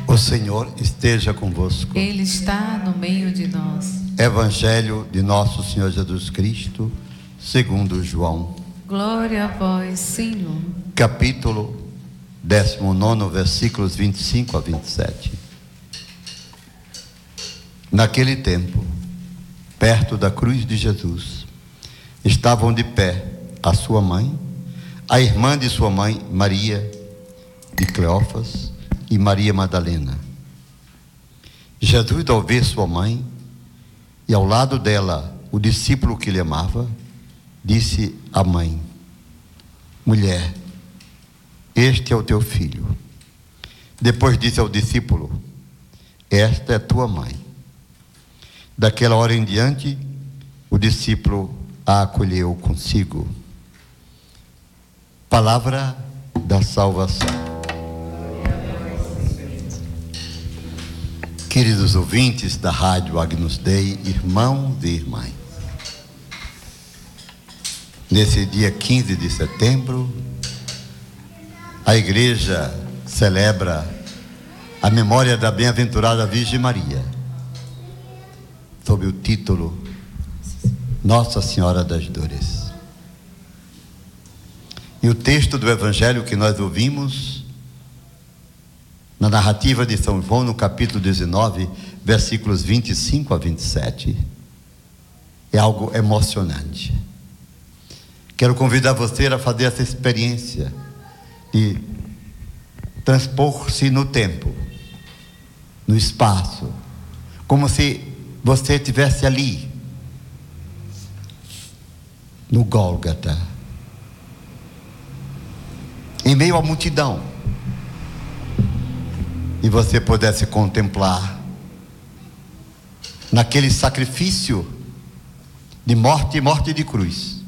O Senhor esteja convosco. Ele está no meio de nós. Evangelho de nosso Senhor Jesus Cristo, segundo João. Glória a vós, Senhor. Capítulo 19, versículos 25 a 27. Naquele tempo, perto da cruz de Jesus, estavam de pé a sua mãe, a irmã de sua mãe, Maria de Cleófas, e Maria Madalena. Jesus, ao ver sua mãe e ao lado dela o discípulo que lhe amava, disse à mãe: mulher, este é o teu filho. Depois disse ao discípulo: esta é tua mãe. Daquela hora em diante, o discípulo a acolheu consigo. Palavra da salvação. Queridos ouvintes da Rádio Agnus Dei, irmãos e irmãs, nesse dia 15 de setembro, a igreja celebra a memória da bem-aventurada Virgem Maria, sob o título Nossa Senhora das Dores. E o texto do Evangelho que nós ouvimos na narrativa de São João, no capítulo 19, versículos 25 a 27, é algo emocionante. Quero convidar você a fazer essa experiência de transpor-se no tempo, no espaço, como se você estivesse ali, no Gólgota, em meio à multidão, e você pudesse contemplar naquele sacrifício de morte e morte de cruz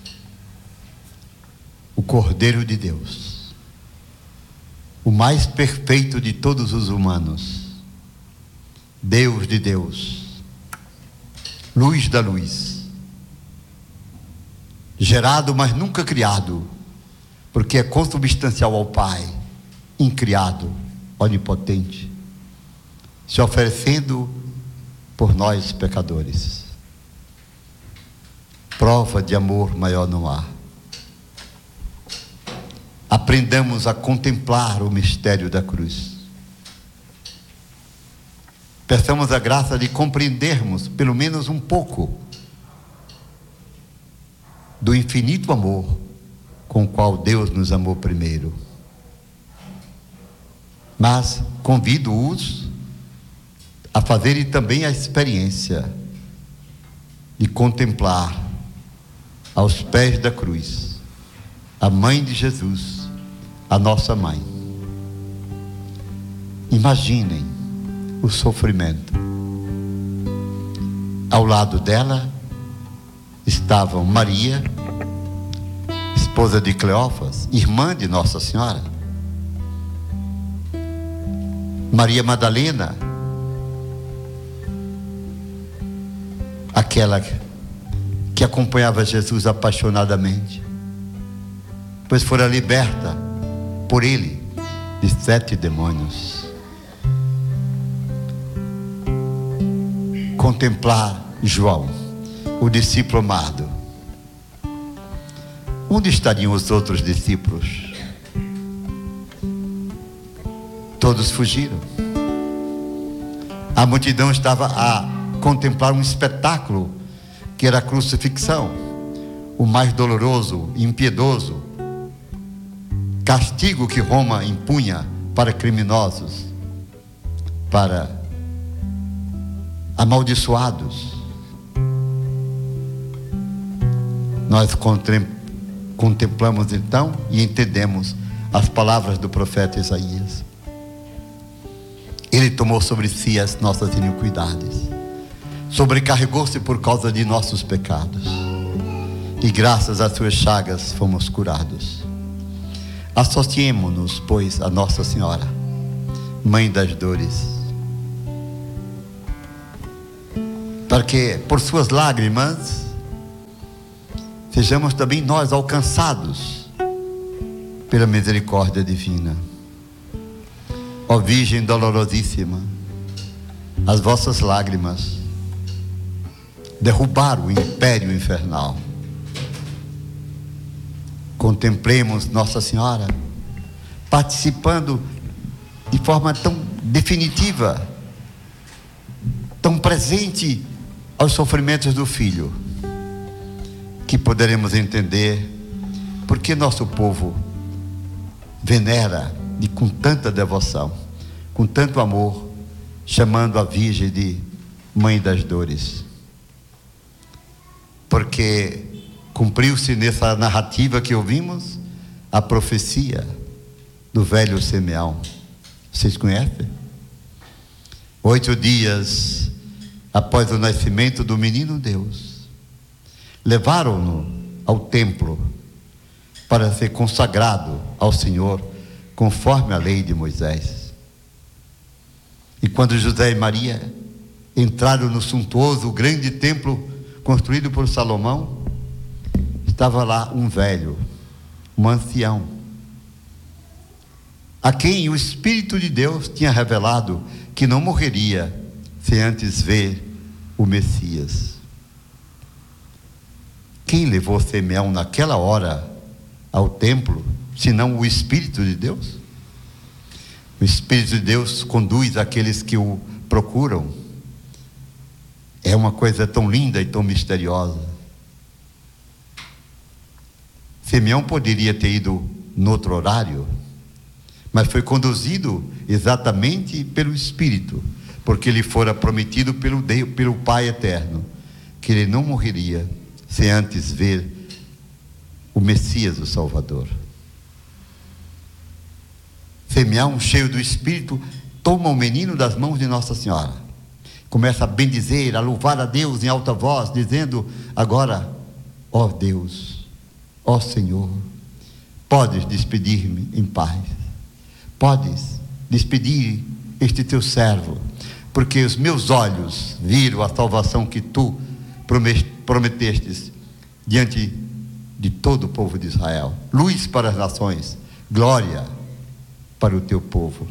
o Cordeiro de Deus, o mais perfeito de todos os humanos, Deus de Deus, luz da luz, gerado mas nunca criado, porque é consubstancial ao Pai, incriado, onipotente, se oferecendo por nós pecadores. Prova de amor maior não há. Aprendamos a contemplar o mistério da cruz. Peçamos a graça de compreendermos pelo menos um pouco do infinito amor com o qual Deus nos amou primeiro. Mas convido-os a fazerem também a experiência de contemplar aos pés da cruz a mãe de Jesus, a nossa mãe. Imaginem o sofrimento. Ao lado dela estavam Maria, esposa de Cleófas, irmã de Nossa Senhora, Maria Madalena, aquela que acompanhava Jesus apaixonadamente, pois fora liberta por ele de 7 demônios. Contemplar João, o discípulo amado. Onde estariam os outros discípulos? Todos fugiram. A multidão estava a contemplar um espetáculo que era a crucifixão, o mais doloroso e impiedoso castigo que Roma impunha para criminosos, para amaldiçoados. Nós contemplamos então e entendemos as palavras do profeta Isaías. Ele tomou sobre si as nossas iniquidades, sobrecarregou-se por causa de nossos pecados, e graças às suas chagas fomos curados. Associemo-nos, pois, a Nossa Senhora, Mãe das Dores, para que por suas lágrimas sejamos também nós alcançados pela misericórdia divina. Ó Virgem dolorosíssima, as vossas lágrimas derrubaram o império infernal. Contemplemos Nossa Senhora participando de forma tão definitiva, tão presente aos sofrimentos do Filho, que poderemos entender por que nosso povo venera e com tanta devoção, com tanto amor, chamando a Virgem de Mãe das Dores. Porque cumpriu-se nessa narrativa que ouvimos a profecia do velho Simeão. Vocês conhecem? 8 dias após o nascimento do menino Deus, levaram-no ao templo para ser consagrado ao Senhor, conforme a lei de Moisés. E quando José e Maria entraram no suntuoso, grande templo construído por Salomão, estava lá um velho, um ancião, a quem o Espírito de Deus tinha revelado que não morreria sem antes ver o Messias. Quem levou Simeão naquela hora ao templo, senão o Espírito de Deus? O Espírito de Deus conduz aqueles que o procuram. É uma coisa tão linda e tão misteriosa. Simeão poderia ter ido noutro horário, mas foi conduzido exatamente pelo Espírito, porque lhe fora prometido pelo Pai Eterno, que ele não morreria sem antes ver o Messias, o Salvador. Simeão, cheio do Espírito, toma o menino das mãos de Nossa Senhora, começa a bendizer, a louvar a Deus em alta voz, dizendo: agora, ó Deus, ó Senhor, podes despedir-me em paz, podes despedir este teu servo, porque os meus olhos viram a salvação que tu prometestes diante de todo o povo de Israel, luz para as nações, glória para o teu povo.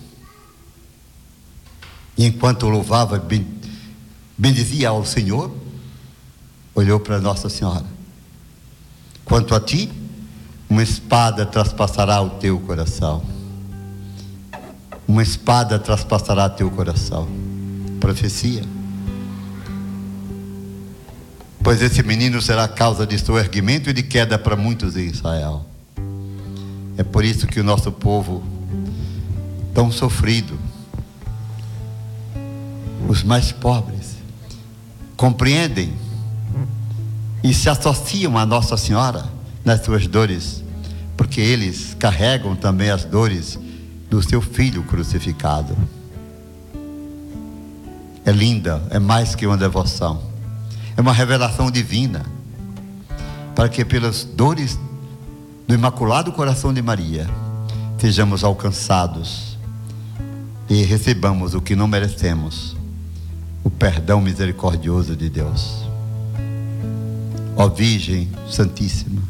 E enquanto louvava, bendizia ao Senhor, olhou para Nossa Senhora: quanto a ti, uma espada traspassará o teu coração. Uma espada traspassará teu coração. Profecia. Pois esse menino será causa de soerguimento e de queda para muitos em Israel. É por isso que o nosso povo, tão sofrido, os mais pobres, compreendem e se associam a Nossa Senhora nas suas dores, porque eles carregam também as dores do seu Filho crucificado. É linda, é mais que uma devoção, é uma revelação divina, para que pelas dores do Imaculado Coração de Maria sejamos alcançados e recebamos o que não merecemos, o perdão misericordioso de Deus. Ó Virgem Santíssima,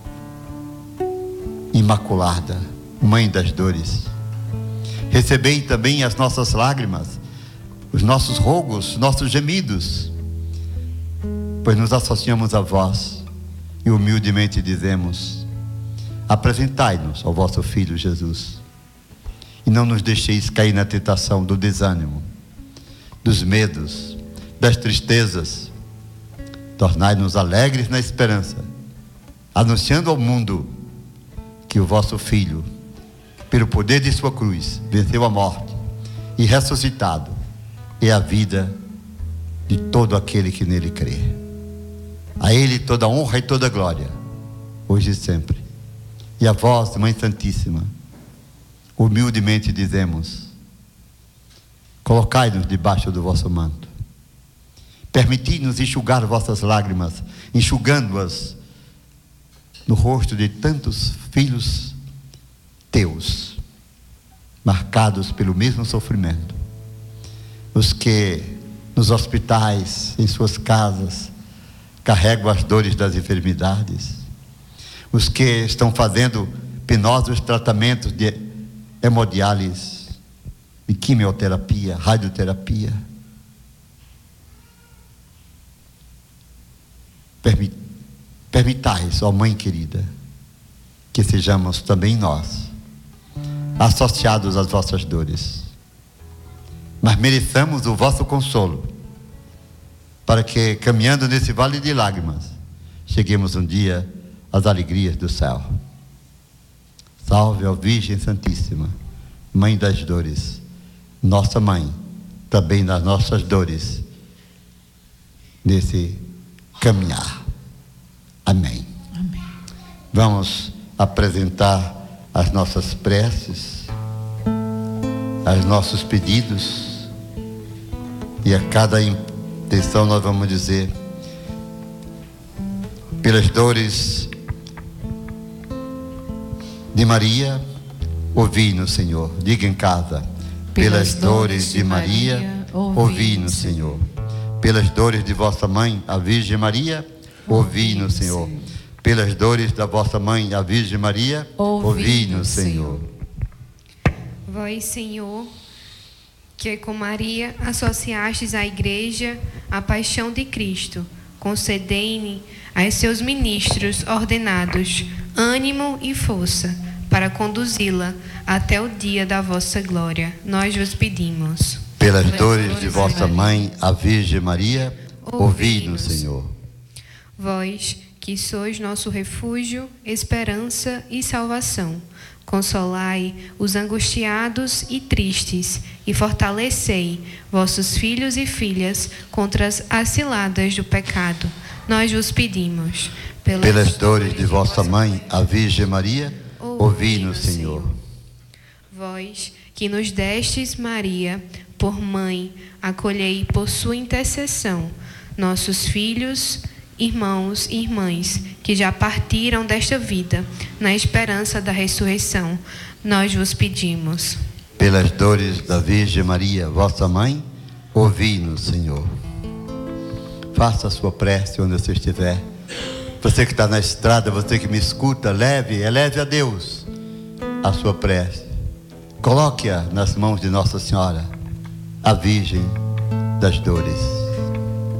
Imaculada, Mãe das Dores, recebei também as nossas lágrimas, os nossos rogos, nossos gemidos, pois nos associamos a vós e humildemente dizemos: apresentai-nos ao vosso Filho Jesus, e não nos deixeis cair na tentação do desânimo, dos medos, das tristezas. Tornai-nos alegres na esperança, anunciando ao mundo que o vosso Filho, pelo poder de sua cruz, venceu a morte e ressuscitado é a vida de todo aquele que nele crê. A ele toda honra e toda glória, hoje e sempre. E a vós, Mãe Santíssima, humildemente dizemos: colocai-nos debaixo do vosso manto, permiti-nos enxugar vossas lágrimas, enxugando-as no rosto de tantos filhos teus, marcados pelo mesmo sofrimento. Os que nos hospitais, em suas casas, carregam as dores das enfermidades. Os que estão fazendo penosos tratamentos de hemodiálise, de quimioterapia, radioterapia. Permitais, ó Mãe querida, que sejamos também nós associados às vossas dores, mas mereçamos o vosso consolo, para que, caminhando nesse vale de lágrimas, cheguemos um dia às alegrias do céu. Salve, ó Virgem Santíssima, Mãe das dores, nossa Mãe, também nas nossas dores, nesse caminhar. Amém. Amém. Vamos apresentar as nossas preces, os nossos pedidos, e a cada intenção nós vamos dizer: pelas dores de Maria, ouvi-nos, Senhor. Diga em casa: pelas dores de Maria, ouvi-nos, Senhor. Pelas dores de vossa mãe, a Virgem Maria, ouvi-nos, Senhor. Pelas dores da vossa mãe, a Virgem Maria, ouvi-nos, Senhor. Vós, Senhor, que com Maria associastes à Igreja a paixão de Cristo, concedei-me aos seus ministros ordenados ânimo e força para conduzi-la até o dia da vossa glória. Nós vos pedimos. Pelas dores de vossa mãe, a Virgem Maria, ouvi-nos, Senhor. Vós, que sois nosso refúgio, esperança e salvação, consolai os angustiados e tristes e fortalecei vossos filhos e filhas contra as ciladas do pecado. Nós vos pedimos. Pelas dores de vossa mãe, a Virgem Maria, ouvi-nos, Senhor. Vós, que nos destes Maria, por mãe, acolhei por sua intercessão nossos filhos, irmãos e irmãs que já partiram desta vida, na esperança da ressurreição. Nós vos pedimos. Pelas dores da Virgem Maria, vossa mãe, ouvi-nos, Senhor. Faça a sua prece onde você estiver. Você que está na estrada, você que me escuta, eleve a Deus a sua prece. Coloque-a nas mãos de Nossa Senhora, a Virgem das Dores.